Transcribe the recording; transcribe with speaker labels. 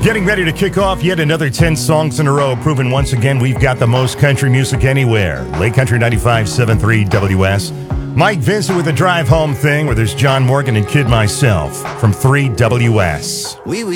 Speaker 1: Getting ready to kick off yet another 10 songs in a row, proving once again we've got the most country music anywhere. Lake Country 95.73 WS. Mike Vincent with the drive home thing, where there's John Morgan and Kid Myself from 3 WS.